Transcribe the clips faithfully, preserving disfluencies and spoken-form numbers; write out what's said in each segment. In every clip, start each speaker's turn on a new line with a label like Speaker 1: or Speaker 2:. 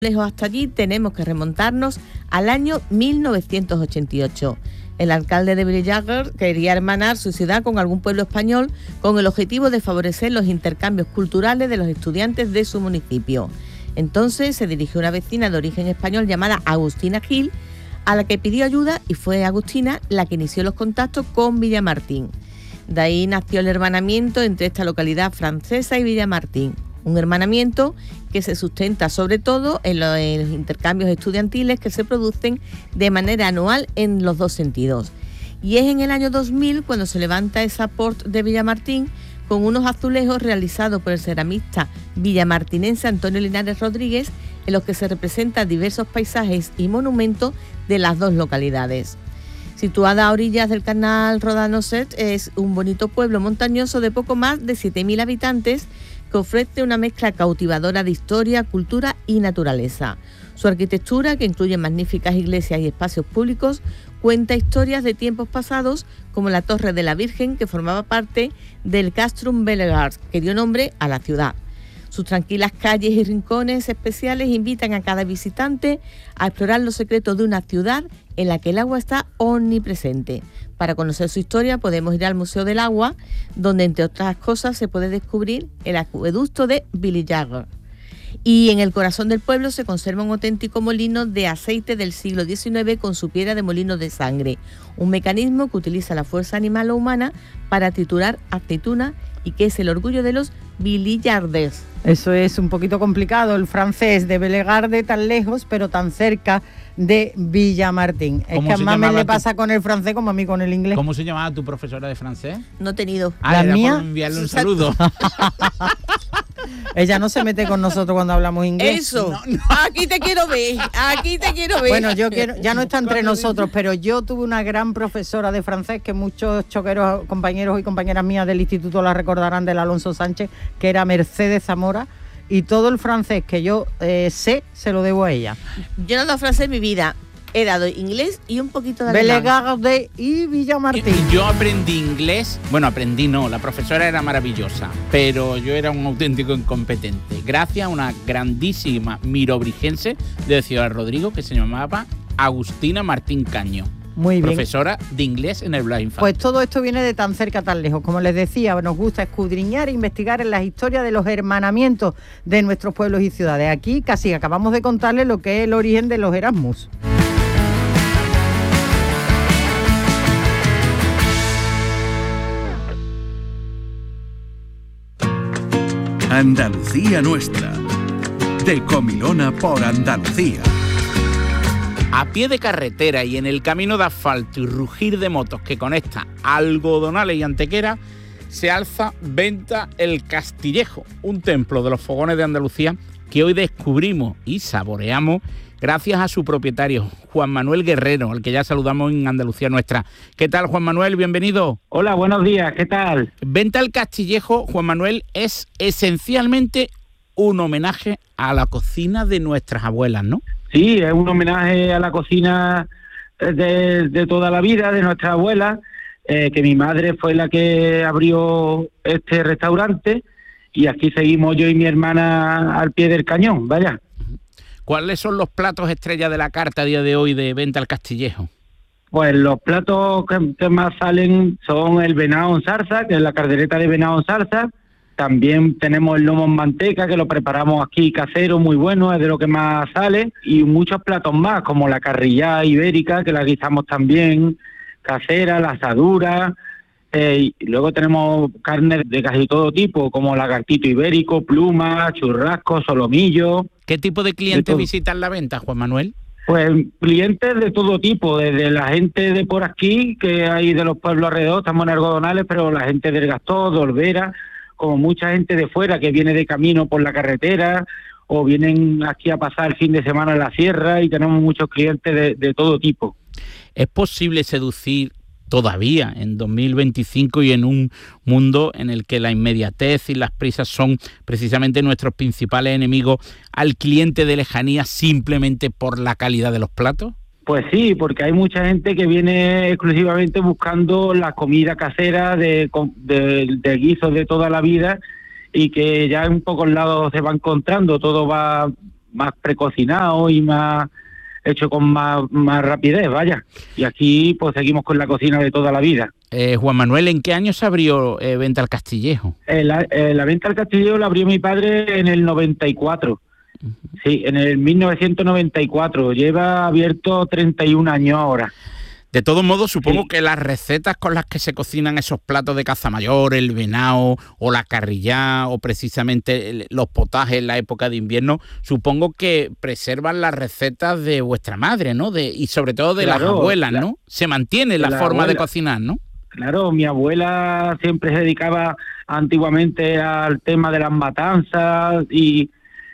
Speaker 1: Lejos hasta allí tenemos que remontarnos al año mil novecientos ochenta y ocho. El alcalde de Villajarre quería hermanar su ciudad con algún pueblo español con el objetivo de favorecer los intercambios culturales de los estudiantes de su municipio. Entonces se dirigió a una vecina de origen español llamada Agustina Gil, a la que pidió ayuda, y fue Agustina la que inició los contactos con Villamartín. De ahí nació el hermanamiento entre esta localidad francesa y Villamartín. Un hermanamiento que se sustenta sobre todo en los, en los intercambios estudiantiles que se producen de manera anual en los dos sentidos. Y es en el año dos mil cuando se levanta esa porte de Villamartín con unos azulejos realizados por el ceramista villamartinense Antonio Linares Rodríguez, en los que se representan diversos paisajes y monumentos de las dos localidades. Situada a orillas del canal Rodano-Set, es un bonito pueblo montañoso de poco más de siete mil habitantes que ofrece una mezcla cautivadora de historia, cultura y naturaleza. Su arquitectura, que incluye magníficas iglesias y espacios públicos, cuenta historias de tiempos pasados, como la Torre de la Virgen, que formaba parte del Castrum Bellegarde, que dio nombre a la ciudad. Sus tranquilas calles y rincones especiales invitan a cada visitante a explorar los secretos de una ciudad en la que el agua está omnipresente. Para conocer su historia podemos ir al Museo del Agua, donde entre otras cosas se puede descubrir el acueducto de Villajarre. Y en el corazón del pueblo se conserva un auténtico molino de aceite del siglo diecinueve con su piedra de molino de sangre, un mecanismo que utiliza la fuerza animal o humana para triturar aceituna y que es el orgullo de los villardardes.
Speaker 2: Eso es un poquito complicado, el francés de Bellegarde tan lejos, pero tan cerca de Villamartín. Es que a Mamel le pasa tu... con el francés como a mí con el inglés.
Speaker 3: ¿Cómo se llamaba tu profesora de francés?
Speaker 1: No he tenido.
Speaker 3: Ah,
Speaker 2: ¿La mía?
Speaker 3: Por enviarle un saludo.
Speaker 2: Ella no se mete con nosotros cuando hablamos inglés.
Speaker 1: Eso, no, no. Aquí te quiero ver, aquí te quiero ver.
Speaker 2: Bueno, yo quiero, ya no está entre nosotros, pero yo tuve una gran profesora de francés que muchos choqueros, compañeros y compañeras mías del instituto la recordarán, del Alonso Sánchez, que era Mercedes Zamora, y todo el francés que yo eh, sé se lo debo a ella.
Speaker 1: Yo no he dado francés en mi vida. He dado inglés y un poquito de alemán.
Speaker 2: Bellegarde y Villamartín.
Speaker 3: Yo aprendí inglés, bueno, aprendí no, la profesora era maravillosa, pero yo era un auténtico incompetente. Gracias a una grandísima mirobrigense de Ciudad Rodrigo que se llamaba Agustina Martín Caño.
Speaker 2: Muy bien.
Speaker 3: Profesora de inglés en el Blas Infante.
Speaker 2: Pues todo esto viene de tan cerca, tan lejos. Como les decía, nos gusta escudriñar e investigar en las historias de los hermanamientos de nuestros pueblos y ciudades. Aquí casi acabamos de contarles lo que es el origen de los Erasmus.
Speaker 4: Andalucía Nuestra, de Comilona por Andalucía.
Speaker 3: A pie de carretera y en el camino de asfalto y rugir de motos que conecta Algodonales y Antequera, se alza Venta el Castillejo, un templo de los fogones de Andalucía que hoy descubrimos y saboreamos gracias a su propietario, Juan Manuel Guerrero, al que ya saludamos en Andalucía Nuestra. ¿Qué tal, Juan Manuel? Bienvenido.
Speaker 5: Hola, buenos días, ¿qué tal?
Speaker 3: Venta el Castillejo, Juan Manuel, es esencialmente un homenaje a la cocina de nuestras abuelas, ¿no?
Speaker 5: Sí, es un homenaje a la cocina de, de toda la vida, de nuestras abuelas, eh, que mi madre fue la que abrió este restaurante y aquí seguimos yo y mi hermana al pie del cañón, vaya.
Speaker 3: ¿Cuáles son los platos estrella de la carta a día de hoy de Venta al Castillejo?
Speaker 5: Pues los platos que, que más salen son el venado en salsa, que es la caldereta de venado en salsa. También tenemos el lomo en manteca, que lo preparamos aquí casero, muy bueno, es de lo que más sale. Y muchos platos más, como la carrillá ibérica, que la guisamos también, casera, la asadura. Eh, y luego tenemos carnes de casi todo tipo, como lagartito ibérico, pluma, churrasco, solomillo.
Speaker 3: ¿Qué tipo de clientes de visitan la venta, Juan Manuel?
Speaker 5: Pues clientes de todo tipo, desde la gente de por aquí, que hay de los pueblos alrededor, estamos en Algodonales, pero la gente del Gastó, de Olvera, como mucha gente de fuera que viene de camino por la carretera o vienen aquí a pasar el fin de semana en la sierra, y tenemos muchos clientes de, de todo tipo.
Speaker 3: ¿Es posible seducir todavía en dos mil veinticinco y en un mundo en el que la inmediatez y las prisas son precisamente nuestros principales enemigos al cliente de lejanía simplemente por la calidad de los platos?
Speaker 5: Pues sí, porque hay mucha gente que viene exclusivamente buscando la comida casera de, de, de guisos de toda la vida y que ya en pocos lados se va encontrando, todo va más precocinado y más hecho con más, más rapidez, vaya. Y aquí pues seguimos con la cocina de toda la vida.
Speaker 3: Eh, Juan Manuel, ¿en qué año se abrió eh, Venta al Castillejo?
Speaker 5: Eh, la, eh, la Venta al Castillejo la abrió mi padre en el noventa y cuatro. Uh-huh. Sí, en el mil novecientos noventa y cuatro. Lleva abierto treinta y un años ahora.
Speaker 3: De todos modos, supongo
Speaker 5: sí.
Speaker 3: que las recetas con las que se cocinan esos platos de caza mayor, el venado o la carrillá o precisamente los potajes en la época de invierno, supongo que preservan las recetas de vuestra madre, ¿no? De, y sobre todo de claro, las abuelas, ¿no? Se mantiene la, la forma abuela. de cocinar, ¿no?
Speaker 5: Claro, mi abuela siempre se dedicaba antiguamente al tema de las matanzas y,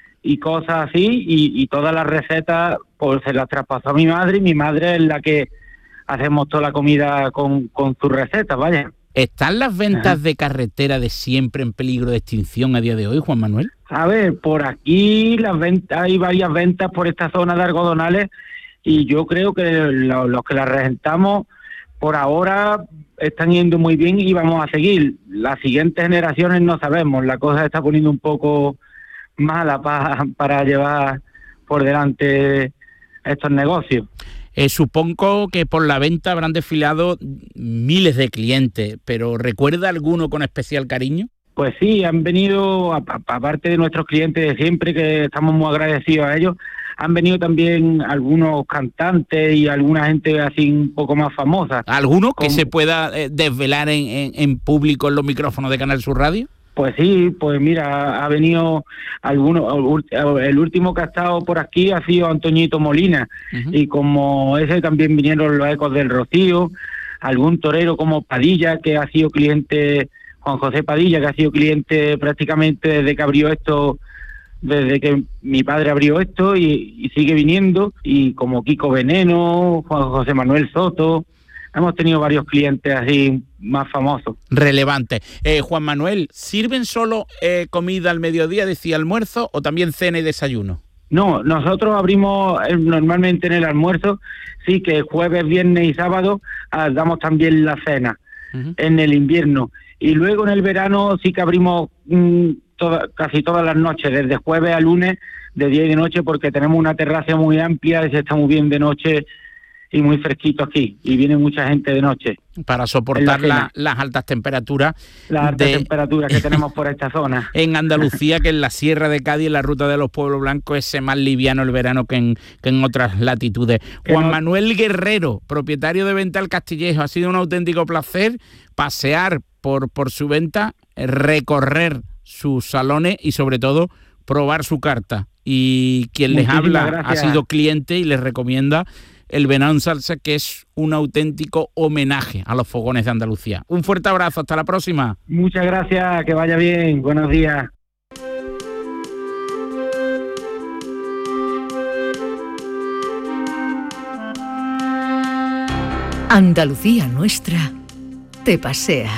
Speaker 5: y cosas así, y, y todas las recetas pues se las traspasó a mi madre, y mi madre es la que hacemos toda la comida con, con sus recetas, vaya.
Speaker 3: ¿Están las ventas Ajá. de carretera de siempre en peligro de extinción a día de hoy, Juan Manuel?
Speaker 5: A ver, por aquí las ventas, hay varias ventas por esta zona de Algodonales, y yo creo que lo, los que las regentamos por ahora están yendo muy bien y vamos a seguir. Las siguientes generaciones no sabemos, la cosa se está poniendo un poco mala para, para llevar por delante estos negocios.
Speaker 3: Eh, supongo que por la venta habrán desfilado miles de clientes, pero ¿recuerda alguno con especial cariño?
Speaker 5: Pues sí, han venido, aparte de nuestros clientes de siempre, que estamos muy agradecidos a ellos, han venido también algunos cantantes y alguna gente así un poco más famosa.
Speaker 3: ¿Alguno que se pueda eh, desvelar en, en, en público en los micrófonos de Canal Sur Radio?
Speaker 5: Pues sí, pues mira, ha venido alguno, el último que ha estado por aquí ha sido Antoñito Molina, uh-huh. y como ese también vinieron los Ecos del Rocío, algún torero como Padilla, que ha sido cliente, Juan José Padilla, que ha sido cliente prácticamente desde que abrió esto, desde que mi padre abrió esto, y, y sigue viniendo, y como Kiko Veneno, Juan José Manuel Soto. Hemos tenido varios clientes así más famosos.
Speaker 3: Relevante. Eh, Juan Manuel, ¿sirven solo eh, comida al mediodía, decía almuerzo, o también cena y desayuno?
Speaker 5: No, nosotros abrimos eh, normalmente en el almuerzo, sí, que jueves, viernes y sábado ah, damos también la cena, uh-huh. en el invierno. Y luego en el verano sí que abrimos mmm, toda, casi todas las noches, desde jueves a lunes, de día y de noche, porque tenemos una terraza muy amplia y se está muy bien de noche y muy fresquito aquí, y viene mucha gente de noche.
Speaker 3: Para soportar la la, las altas temperaturas.
Speaker 5: Las altas de... temperaturas que tenemos por esta zona.
Speaker 3: En Andalucía, que en la Sierra de Cádiz, en la ruta de los Pueblos Blancos, es más liviano el verano que en, que en otras latitudes. Que Juan no... Manuel Guerrero, propietario de Venta al Castillejo, ha sido un auténtico placer pasear por, por su venta, recorrer sus salones y sobre todo probar su carta. Y quien les habla gracias. Ha sido cliente y les recomienda el venado en salsa, que es un auténtico homenaje a los fogones de Andalucía. Un fuerte abrazo, hasta la próxima.
Speaker 5: Muchas gracias, que vaya bien, buenos días.
Speaker 6: Andalucía nuestra te pasea.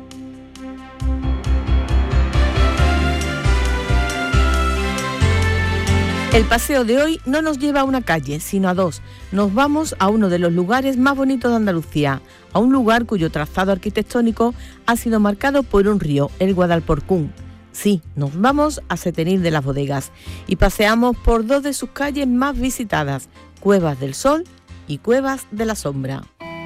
Speaker 1: El paseo de hoy no nos lleva a una calle, sino a dos. Nos vamos a uno de los lugares más bonitos de Andalucía, a un lugar cuyo trazado arquitectónico ha sido marcado por un río, el Guadalporcún. Sí, nos vamos a Setenil de las Bodegas y paseamos por dos de sus calles más visitadas, Cuevas del Sol y Cuevas de la Sombra.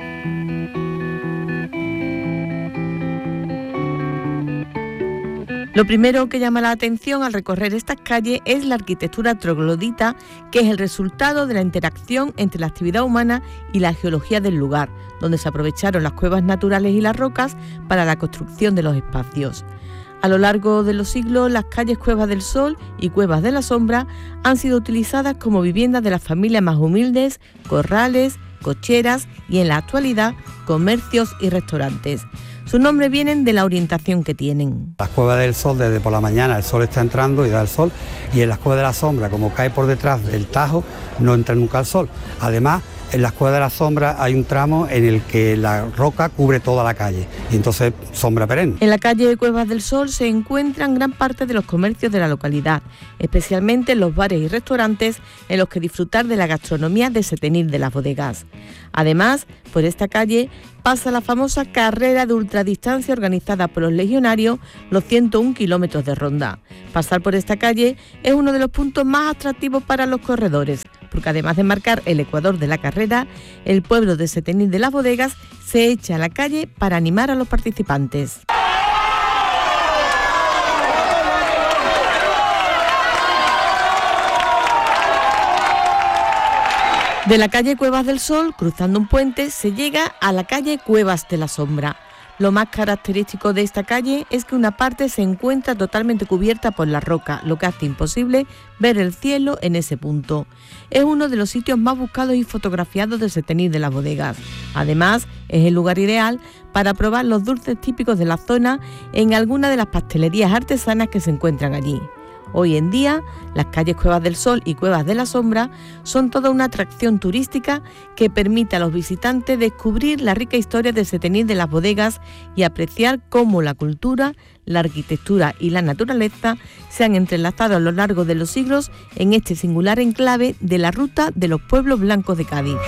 Speaker 1: Lo primero que llama la atención al recorrer estas calles es la arquitectura troglodita, que es el resultado de la interacción entre la actividad humana y la geología del lugar, donde se aprovecharon las cuevas naturales y las rocas para la construcción de los espacios. A lo largo de los siglos, las calles Cuevas del Sol y Cuevas de la Sombra han sido utilizadas como viviendas de las familias más humildes, corrales, cocheras y en la actualidad comercios y restaurantes. Sus nombres vienen de la orientación que tienen.
Speaker 7: Las Cuevas del Sol, desde por la mañana el sol está entrando y da el sol, y en las Cuevas de la Sombra, como cae por detrás del Tajo, no entra nunca el sol. Además, en las Cuevas de la Sombra hay un tramo en el que la roca cubre toda la calle, y entonces sombra perenne.
Speaker 1: En la calle de Cuevas del Sol se encuentran gran parte de los comercios de la localidad, especialmente los bares y restaurantes en los que disfrutar de la gastronomía de Setenil de las Bodegas. Además, por esta calle pasa la famosa carrera de ultra ultradistancia organizada por los legionarios, los ciento un kilómetros de ronda. Pasar por esta calle es uno de los puntos más atractivos para los corredores, porque además de marcar el ecuador de la carrera, el pueblo de Setenil de las Bodegas se echa a la calle para animar a los participantes. De la calle Cuevas del Sol, cruzando un puente, se llega a la calle Cuevas de la Sombra. Lo más característico de esta calle es que una parte se encuentra totalmente cubierta por la roca, lo que hace imposible ver el cielo en ese punto. Es uno de los sitios más buscados y fotografiados de Setenil de las Bodegas. Además, es el lugar ideal para probar los dulces típicos de la zona en alguna de las pastelerías artesanas que se encuentran allí. Hoy en día, las calles Cuevas del Sol y Cuevas de la Sombra son toda una atracción turística que permite a los visitantes descubrir la rica historia de Setenil de las Bodegas y apreciar cómo la cultura, la arquitectura y la naturaleza se han entrelazado a lo largo de los siglos en este singular enclave de la ruta de los pueblos blancos de Cádiz.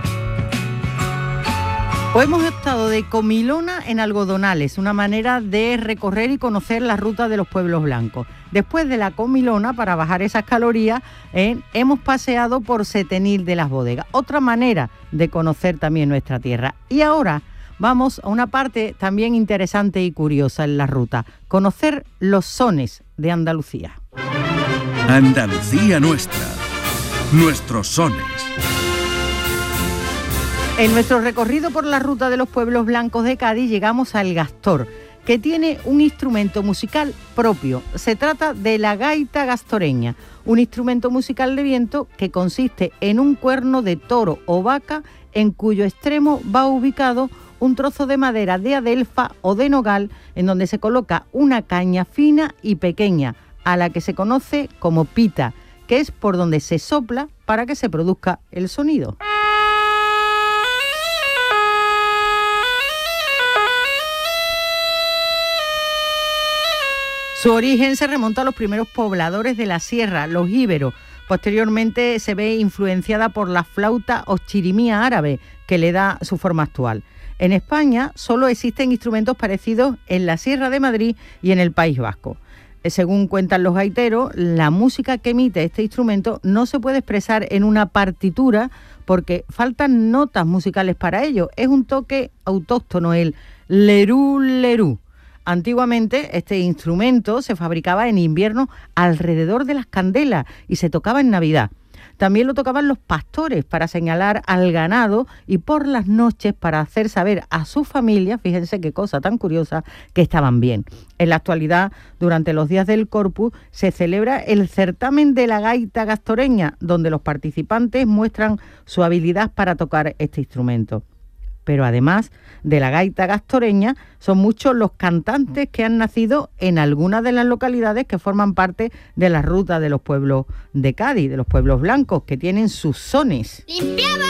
Speaker 2: Hoy hemos estado de comilona en Algodonales, una manera de recorrer y conocer la ruta de los pueblos blancos. Después de la comilona, para bajar esas calorías, eh, hemos paseado por Setenil de las Bodegas, otra manera de conocer también nuestra tierra. Y ahora vamos a una parte también interesante y curiosa en la ruta, conocer los sones de Andalucía.
Speaker 4: Andalucía nuestra, nuestros sones.
Speaker 2: En nuestro recorrido por la ruta de los pueblos blancos de Cádiz llegamos al Gastor, que tiene un instrumento musical propio. Se trata de la gaita gastoreña, un instrumento musical de viento que consiste en un cuerno de toro o vaca en cuyo extremo va ubicado un trozo de madera de adelfa o de nogal en donde se coloca una caña fina y pequeña, a la que se conoce como pita, que es por donde se sopla para que se produzca el sonido. Su origen se remonta a los primeros pobladores de la sierra, los íberos. Posteriormente se ve influenciada por la flauta o chirimía árabe, que le da su forma actual. En España solo existen instrumentos parecidos en la Sierra de Madrid y en el País Vasco. Según cuentan los gaiteros, la música que emite este instrumento no se puede expresar en una partitura porque faltan notas musicales para ello. Es un toque autóctono, el lerú lerú. Antiguamente este instrumento se fabricaba en invierno alrededor de las candelas y se tocaba en Navidad. También lo tocaban los pastores para señalar al ganado y por las noches para hacer saber a su familia, fíjense qué cosa tan curiosa, que estaban bien. En la actualidad, durante los días del Corpus, se celebra el certamen de la gaita gastoreña, donde los participantes muestran su habilidad para tocar este instrumento. Pero además de la gaita gastoreña, son muchos los cantantes que han nacido en algunas de las localidades que forman parte de la ruta de los pueblos de Cádiz, de los pueblos blancos, que tienen sus sones. ¡Limpiaba!